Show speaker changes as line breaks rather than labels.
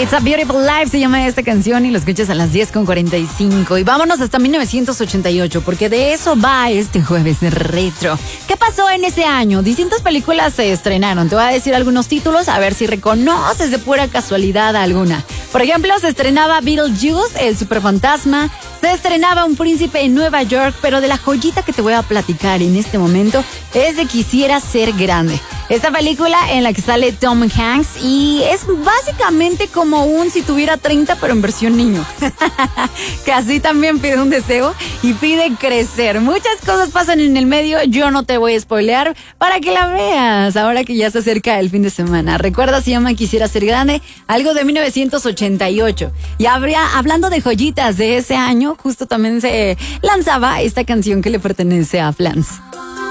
It's a Beautiful Life se llama esta canción y lo escuchas a las 10:45. Y vámonos hasta 1988, porque de eso va este jueves de retro. ¿Qué pasó en ese año? Distintas películas se estrenaron. Te voy a decir algunos títulos, a ver si reconoces de pura casualidad alguna. Por ejemplo, se estrenaba Beetlejuice, el superfantasma. Se estrenaba Un príncipe en Nueva York, pero de la joyita que te voy a platicar en este momento es de Quisiera ser grande. Esta película en la que sale Tom Hanks y es básicamente como un si tuviera 30 pero en versión niño. Que así también pide un deseo y pide crecer. Muchas cosas pasan en el medio, yo no te voy a spoilear para que la veas ahora que ya se acerca el fin de semana. Recuerda, se llama Quisiera ser grande, algo de 1988. Y hablando de joyitas de ese año, justo también se lanzaba esta canción que le pertenece a Flans.